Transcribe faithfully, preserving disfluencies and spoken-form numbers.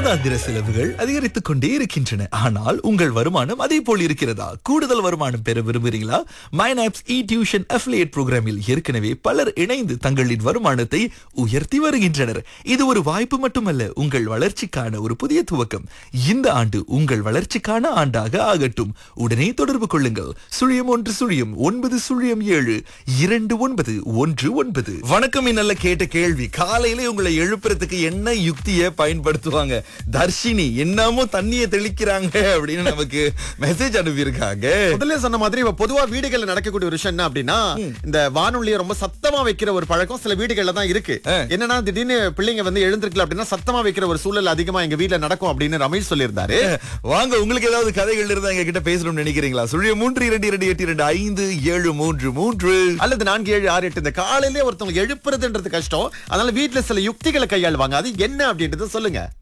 மாதாந்திர செலவுகள் அதிகரித்துக் கொண்டே இருக்கின்றன. ஆனால் உங்கள் வருமானம் அதே போல் இருக்கிறதா? கூடுதல் வருமானம் பெற விரும்புகிறீங்களா? மைனாப்ஸ் இ டியூஷன் அஃபிலியேட் புரோகிராமில் ஏற்கனவே பலர் இணைந்து தங்களின் வருமானத்தை உயர்த்தி வருகின்றனர். இது ஒரு வாய்ப்பு மட்டுமல்ல, உங்கள் வளர்ச்சிக்கான ஒரு புதிய துவக்கம். இந்த ஆண்டு உங்கள் வளர்ச்சிக்கான ஆண்டாக ஆகட்டும். உடனே தொடர்பு கொள்ளுங்கள். சுழியம் ஒன்று சுழியம் ஒன்பது சுழியம் ஏழு இரண்டு ஒன்பது ஒன்று ஒன்பது. வணக்கம். நல்ல கேட்ட கேள்வி. காலையிலே உங்களை எழுப்புறதுக்கு என்ன யுக்தியை பயன்படுத்துவாங்க? தர்ஷினி என்னமோ தண்ணியை தெளிக்கிறாங்க அப்படின்னு நமக்கு மெசேஜ் அனுப்பியிருக்காங்க. முதல்ல சொன்ன மாதிரி இப்ப பொதுவா வீடுகள்ல நடக்கக்கூடிய ஒரு விஷயம் என்ன அப்படின்னா, இந்த வானொலியை ரொம்ப சத்தமா வைக்கிற ஒரு பழக்கம் சில வீடுகள்ல தான் இருக்கு. என்னன்னா திடீர்னு பிள்ளைங்க வந்து எழுந்திருக்கல அப்படின்னா சத்தமா வைக்கிற ஒரு சூழல் அதிகமா எங்க வீட்டுல நடக்கும் அப்படின்னு ரமேஷ் சொல்லியிருந்தாரு. வாங்க, உங்களுக்கு ஏதாவது கதைகள் இருந்தா எங்க கிட்ட பேசணும்னு நினைக்கிறீங்களா? சுழிய மூன்று இரண்டு இரண்டு எட்டு இரண்டு ஐந்து ஏழு மூன்று மூன்று அல்லது நான்கு ஏழு ஆறு எட்டு. இந்த காலையிலே ஒருத்தவங்க எழுப்புறதுன்றது கஷ்டம், அதனால வீட்டுல சில யுக்திகளை கையாளுவாங்க. அது என்ன அப்படின்றத சொல்லுங்க.